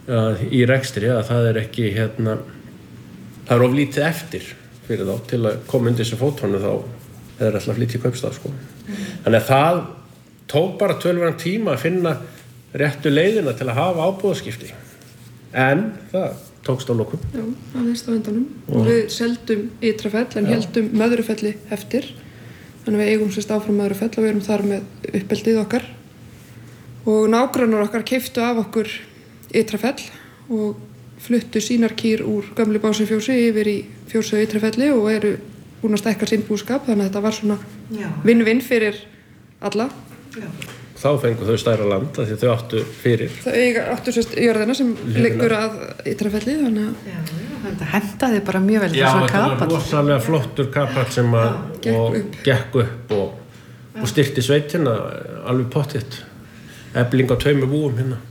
í rekstri að það ekki það of lítið eftir fyrir þá til að koma undir þessu fótonu þá alltaf flytja í kaupstað sko. Þannig að það tók bara töluverðan tíma að finna réttu leiðina til að hafa ábúðaskipti en það tókst á lokum. Já, það veist á endanum og við seldum Ytrafell en heldum Möðrufelli eftir þannig að við eigum sérst áfram Möðrufell og við erum þar með uppeldið okkar og nágrannar okkar keyptu af okkur Ytrafell og fluttu sínar kýr úr gömlu Básafjósi yfir í fjósið Ytrafelli og eru búin að stækka sinn búskap þannig að þetta var svona vinn-vinn fyrir alla. Já. Þá fengu þau stærra land af því þau áttu fyrir. Þau áttu sérst jörðina sem liggur að Ytrafelli þannig að þetta hentaði bara mjög vel þessu kapall. Já, þetta var rosalega flottur kapall sem gekk upp og styrkti sveitina alveg pottitt. Efling á 2 búum hérna.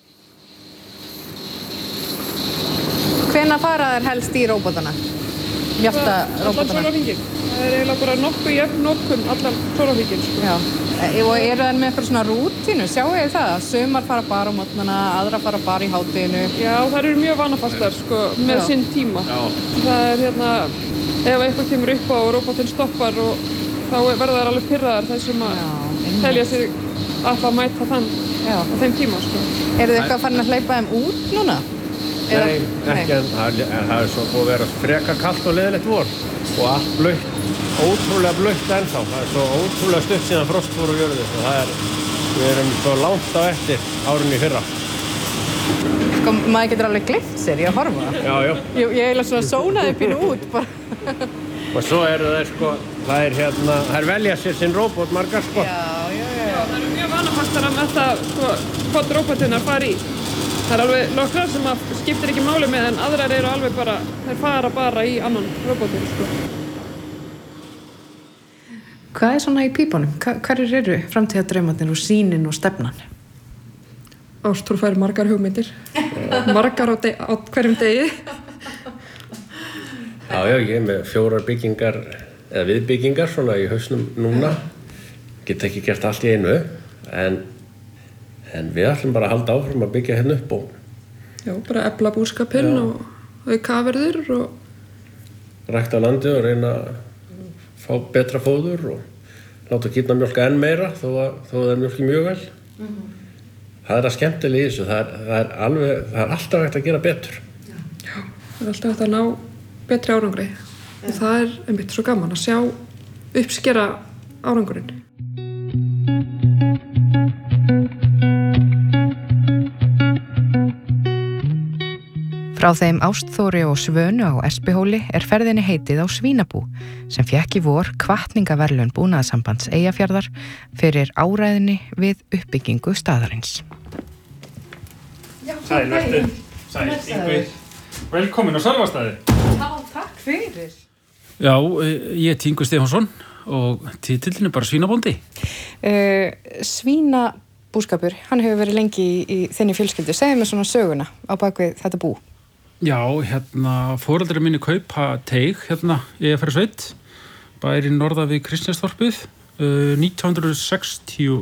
Hvenær fara þær helst í róbotana? Mjafta róbotana? Allan sólarhringinn. Það eiginlega bara nokkuð jöfn notkun allan sólarhringinn. Sko. Já. Og eru þær með eitthvað svona rútínu? Sjáu þið það? Sumar fara bara á morgnana, aðra fara bara í hádeginu. Já, þær eru mjög vanafastar sko, með sinn tíma. Já. Það ef eitthvað kemur upp á og róbotinn stoppar og þá verða þær alveg pirraðar þær sem að telja sig alltaf að mæta á þeim tíma. Sko. Eru þið eitthvað farin að hleypa þeim út núna? Nei, ekki en það svo búið að vera frekar kalt og leiðilegt vor og allt blautt, ótrúlega blautt ennþá. Það svo ótrúlega stutt síðan frost fór á jörðu og við erum svo langt á eftir árinu í fyrra. Sko, maður getur alveg gleymt sér í að horfa. Já. Ég eiginlega svona sónaði pínu út bara. Og svo eru þær sko, þær velja sér sinn róbot margar sko. Já, það eru mjög vanafastara með það sko, hvort róbotinnar fara í. Það er alveg nokkrar sem skiptir ekki máli með en aðrar eru alveg bara, þær fara bara í annan róbotinn sko. Hvað svona í pípunum? Hverjir eru framtíðardraumarnir og sýnin og stefnan? Ástrúr fær margar hugmyndir, margar á hverjum degi. Já, ég er með 4 byggingar eða viðbyggingar svona í hausnum núna. Get ekki gert allt í einu en við ætlum bara að halda áfram að byggja hérna upp og já, bara efla búskapinn og auka afurðir og rækta landið og reyna að fá betra fóður og láta kýrna mjólka enn meira þó það mjólki mjög vel. Það það skemmtilega í þessu, það er alltaf hægt að gera betur. Já, það er alltaf hægt að ná betri árangri og það er einmitt svo gaman að sjá uppskera árangurinn. Frá þeim Ástþóri og Svönu á Espihóli er ferðinni heitið á Svínabú sem fékk í vor hvatningaverðlaun Búnaðarsambands Eyjafjarðar fyrir áræðinni við uppbyggingu staðarins. Sæl, vertu. Sæl, Ingvi. Velkomin á Sölvastaði. Já, takk fyrir. Já, ég er Ingi Stefánsson og titillin er bara svínabóndi. Svínabúskapur, hann hefur verið lengi í þinni fjölskyldu. Segðu mér svona söguna á bakvið þetta bú. Já, foreldrar minni kaupa teig í Eyjafjarðarsveit, bær í norðan við Kristnesþorpið, 1963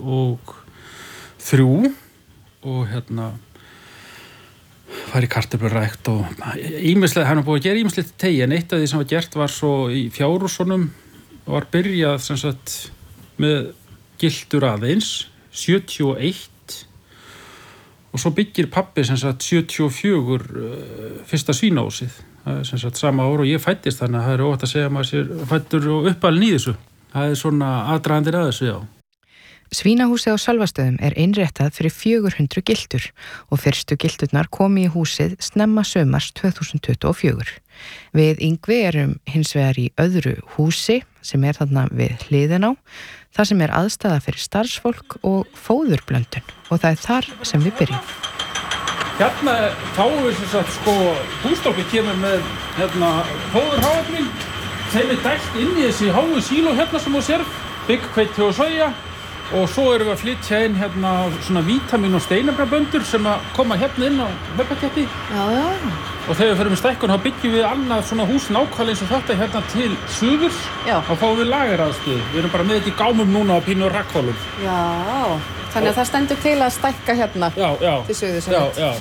og fær í kartöflurækt og ýmislegt, hann var búið að gera ýmislegt teigi en eitt af því sem var gert var svo í Fjárhúsunum var byrjað sem sagt með gildur aðeins 71 og svo byggir pabbi sem sagt 74 fyrsta svínahúsið. Það er sem sagt sama ár og ég fæddist þannig að það er óvægt að segja að maður sér fæddur og uppalinn í þessu. Það er svona aðdragandir að þessu, já. Svínahúsið á Sölvastöðum er innréttað fyrir 400 gildur og fyrstu gildurnar komu í húsið snemma sumars 2024. Við Ingvi erum hins vegar í öðru húsi sem er þarna við hliðin á, þar sem er aðstaða fyrir starfsfólk og fóðurblöndun og það er þar sem við byrjum. Hérna fáum við sem sagt bústokki kemur með fóðurháefnin, þeim er dælt inn í þessi háu síló sem þú sér, byggkveiti og soja. Og svo erum við að flytja inn svona vítamín- og steinefnaböndur sem að koma inn á hlaupaketti. Já. Og þegar við fyrir með stækkun þá byggjum við annað svona hús nákvæmlega eins og þetta til suðurs. Já. Og fáum við lageraðstöðu. Við erum bara með þetta í gámum núna á pínu og rakkhólum. Já, þannig að það stendur til að stækka til suðurs. Já.